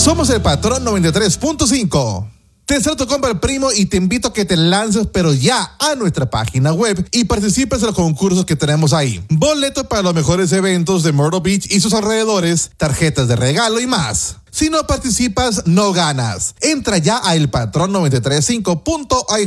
Somos el Patrón 93.5. Te deseo tu compa el primo y te invito a que te lances pero ya a nuestra página web y participes en los concursos que tenemos ahí. Boletos para los mejores eventos de Myrtle Beach y sus alrededores, tarjetas de regalo y más. Si no participas, no ganas. Entra ya a elpatrón935.ig